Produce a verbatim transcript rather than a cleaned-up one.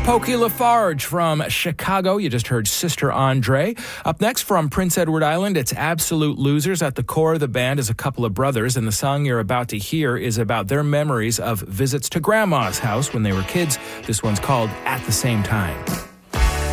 Pokey Lafarge from Chicago. You just heard Sister Andre. Up next from Prince Edward Island, it's Absolute Losers. At the core of the band is a couple of brothers, and the song you're about to hear is about their memories of visits to Grandma's house when they were kids. This one's called At the Same Time.